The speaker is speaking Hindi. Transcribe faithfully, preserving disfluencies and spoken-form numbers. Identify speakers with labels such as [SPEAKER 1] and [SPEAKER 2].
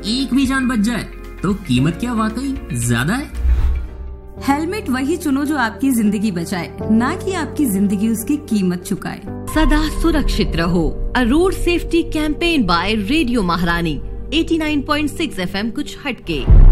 [SPEAKER 1] एक भी जान बच जाए तो कीमत क्या वाकई ज्यादा है?
[SPEAKER 2] हेलमेट वही चुनो जो आपकी जिंदगी बचाए, ना कि आपकी जिंदगी उसकी कीमत चुकाए।
[SPEAKER 3] सदा सुरक्षित रहो। अ road safety campaign bye radio महारानी eighty nine point six F M कुछ हटके।